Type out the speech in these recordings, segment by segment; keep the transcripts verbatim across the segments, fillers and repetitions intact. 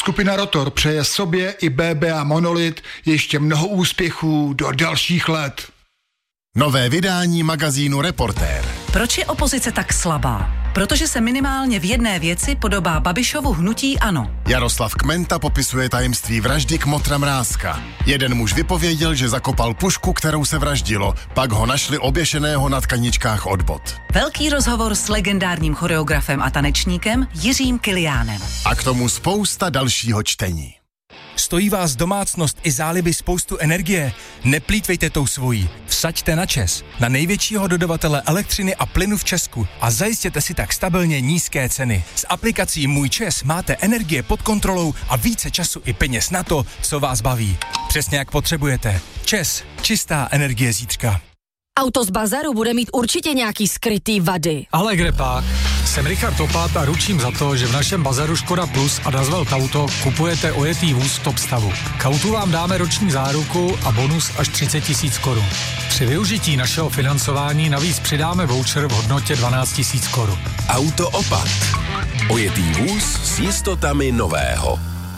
Skupina Rotor přeje sobě i B B A Monolit ještě mnoho úspěchů do dalších let. Nové vydání magazínu Reportér. Proč je opozice tak slabá? Protože se minimálně v jedné věci podobá Babišovu hnutí ANO. Jaroslav Kmenta popisuje tajemství vraždy Kmotra Mrázka. Jeden muž vypověděl, že zakopal pušku, kterou se vraždilo, pak ho našli oběšeného na tkaničkách od bot. Velký rozhovor s legendárním choreografem a tanečníkem Jiřím Kiliánem. A k tomu spousta dalšího čtení. Stojí vás domácnost i záliby spoustu energie? Neplýtvejte tou svojí. Vsaďte na ČEZ, na největšího dodavatele elektřiny a plynu v Česku a zajistěte si tak stabilně nízké ceny. S aplikací Můj ČEZ máte energie pod kontrolou a více času i peněz na to, co vás baví. Přesně jak potřebujete. ČEZ, čistá energie zítřka. Auto z bazaru bude mít určitě nějaký skrytý vady. Ale kde pak? Jsem Richard Topat a ručím za to, že v našem bazaru Škoda Plus a Dazwelt Auto kupujete ojetý vůz v top stavu. K autu vám dáme roční záruku a bonus až třicet tisíc korun. Při využití našeho financování navíc přidáme voucher v hodnotě dvanáct tisíc korun. Auto Opat. Ojetý vůz s jistotami nového.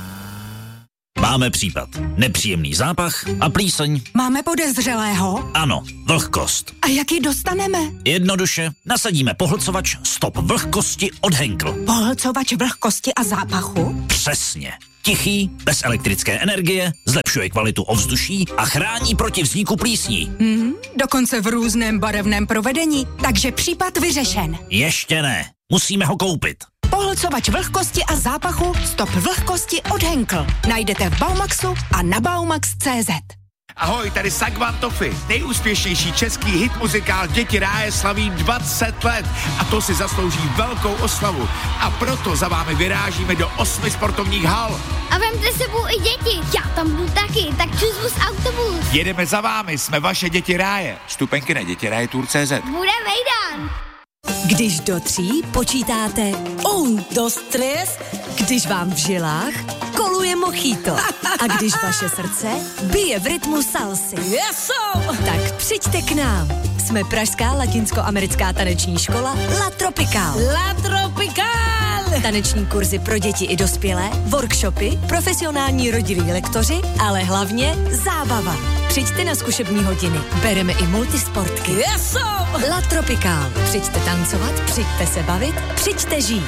Máme případ. Nepříjemný zápach a plíseň. Máme podezřelého? Ano, vlhkost. A jak ji dostaneme? Jednoduše, nasadíme pohlcovač Stop vlhkosti od Henkel. Pohlcovač vlhkosti a zápachu? Přesně. Tichý, bez elektrické energie, zlepšuje kvalitu ovzduší a chrání proti vzniku plísní. Hmm, dokonce v různém barevném provedení, takže případ vyřešen. Ještě ne, musíme ho koupit. Pohlcovač vlhkosti a zápachu Stop vlhkosti od Henkel. Najdete v Baumaxu a na baumax tečka cé zet. Ahoj, tady Sagvan Toffy. Nejúspěšnější český hit muzikál Děti ráje slaví dvacet let a to si zaslouží velkou oslavu. A proto za vámi vyrážíme do osmi sportovních hal. A vemte sebou i děti. Já tam budu taky, tak čus bus autobus. Jedeme za vámi, jsme vaše Děti ráje. Vstupenky na děti ráje tour tečka cé zet. Bude mejdan. Když do tří počítáte un, dos, tres, když vám v žilách koluje mojito a když vaše srdce bije v rytmu salsy. Yeso! Tak přijďte k nám. Jsme pražská latinskoamerická taneční škola La Tropical. La Tropical! Taneční kurzy pro děti i dospělé, workshopy, profesionální rodilí lektoři, ale hlavně zábava. Přijďte na zkušební hodiny. Bereme i multisportky. Yeso! La Tropical. Přijďte tancovat, přijďte se bavit, přijďte žít.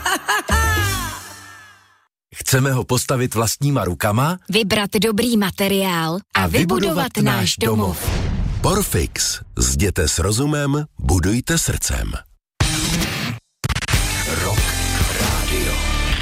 Chceme ho postavit vlastníma rukama? Vybrat dobrý materiál a, a vybudovat náš domov. Porfix. Zděte s rozumem, budujte srdcem. Rock Radio.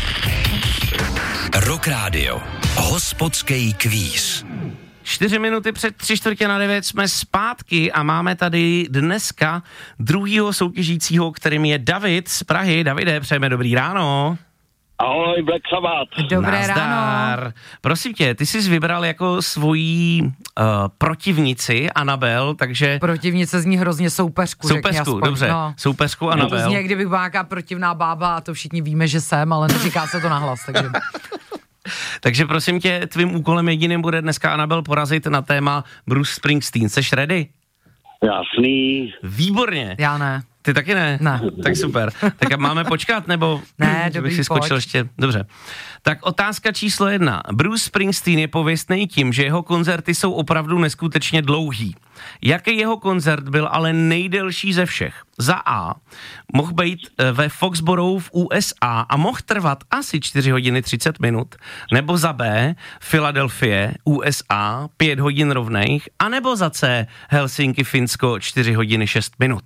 Rock Radio. Hospodský kvíz. Čtyři minuty před tři čtvrtě na devět jsme zpátky a máme tady dneska druhýho soutěžícího, kterým je David z Prahy. Davide, přejeme dobrý ráno. Ahoj, Black Sabbath. Dobré Nazdar. ráno. Prosím tě, ty jsi vybral jako svojí uh, protivnici Anabel, takže... Protivnice zní hrozně soupeřku, Soupeřku, dobře, no. soupeřku Anabel. To zní, jak kdybych byla nějaká protivná bába a to všichni víme, že jsem, ale neříká se to nahlas, takže... Takže prosím tě, tvým úkolem jediným bude dneska Anabel porazit na téma Bruce Springsteen. Seš ready? Jasný. Výborně. Já ne. Ty taky ne? Ne. Tak super. Tak máme počkat, nebo... Ne, dobrý, bych si skočil pojď. ještě. Dobře. Tak otázka číslo jedna. Bruce Springsteen je pověstný tím, že jeho koncerty jsou opravdu neskutečně dlouhý. Jaký jeho koncert byl ale nejdelší ze všech? Za A. Mohl být ve Foxborough v U S A a mohl trvat asi čtyři hodiny třicet minut. Nebo za B. Philadelphia, U S A, pět hodin rovných. A nebo za C. Helsinki, Finsko, čtyři hodiny šest minut.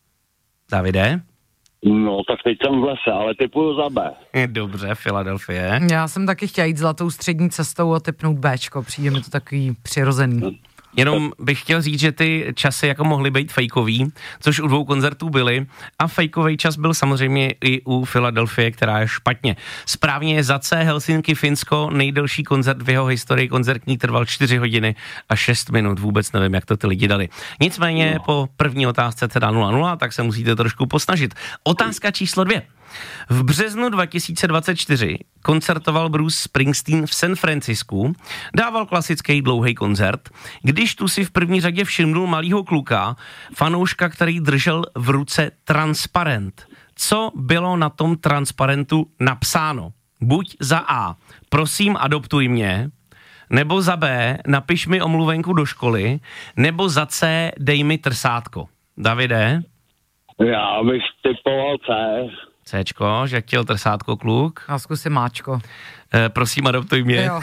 Davide? No, tak teď jsem v lese, ale typuju za B. Dobře, Philadelphia. Já jsem taky chtěla jít zlatou střední cestou a typnout Bčko, přijde mi to takový přirozený. Jenom bych chtěl říct, že ty časy jako mohly být fejkový, což u dvou koncertů byly a fejkový čas byl samozřejmě i u Philadelphia, která je špatně. Správně je za C Helsinki, Finsko, nejdelší koncert v jeho historii koncertní trval čtyři hodiny a šest minut, vůbec nevím, jak to ty lidi dali. Nicméně no. Po první otázce teda nula nula, tak se musíte trošku posnažit. Otázka číslo dvě. V březnu dva tisíce dvacet čtyři koncertoval Bruce Springsteen v San Francisku, dával klasický dlouhý koncert, když tu si v první řadě všimnul malýho kluka, fanouška, který držel v ruce transparent. Co bylo na tom transparentu napsáno? buď za A, prosím adoptuj mě, nebo za B, napiš mi omluvenku do školy, nebo za C, dej mi trsátko. Davide? Já bych typoval C. Cčko, že chtěl trsátko kluk. Já zkusím máčko. E, prosím, adoptuj mě. Jo.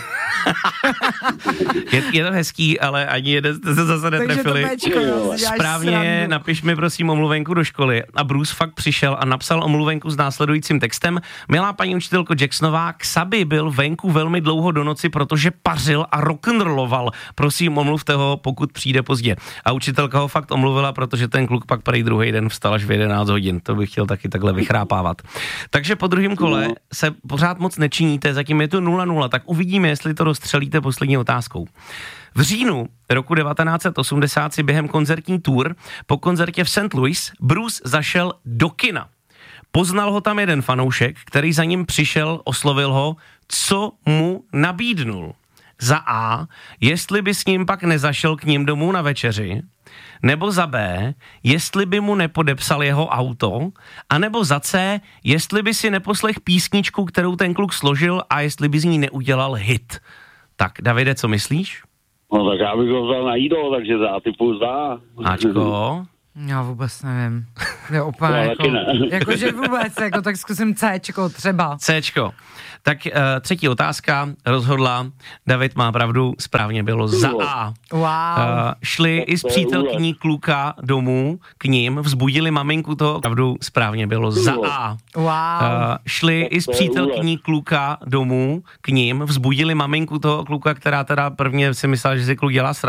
je, je to hezký, ale ani jeden jste se zase netrefili. Správně, napiš mi prosím omluvenku do školy. A Bruce fakt přišel a napsal omluvenku s následujícím textem. Milá paní učitelko Jacksonová, Xabi byl venku velmi dlouho do noci, protože pařil a rock'n'rolloval. Prosím, omluvte ho, pokud přijde pozdě. A učitelka ho fakt omluvila, protože ten kluk pak prej druhý den vstal až v jedenáct hodin. To bych chtěl taky takhle vychrápávat. Takže po druhém kole se pořád moc nečiníte, zatím je to nula nula, tak uvidíme, jestli to rozstřelíte poslední otázkou. V říjnu roku devatenáct set osmdesát si během koncertní tour po koncertě v Saint Louis Bruce zašel do kina. Poznal ho tam jeden fanoušek, který za ním přišel, oslovil ho, co mu nabídnul. Za A, jestli by s ním pak nezašel k ním domů na večeři, nebo za B, jestli by mu nepodepsal jeho auto, anebo za C, jestli by si neposlech písničku, kterou ten kluk složil a jestli by z ní neudělal hit. Tak, Davide, co myslíš? No tak já bych ho vzal na jídlo, takže za typu za. Ačko? Já vůbec nevím. Je úplně jako, jakože vůbec, jako, tak zkusím Cčko třeba. Cčko. Tak uh, třetí otázka rozhodla, David má pravdu, správně bylo za A. Wow. Uh, šli i s přítelkyní kluka domů k ním, vzbudili maminku toho, pravdu, správně bylo za A. Wow. Uh, šli i s přítelkyní kluka domů k ním, vzbudili maminku toho kluka, která teda prvně si myslela, že si kluk dělá srandu.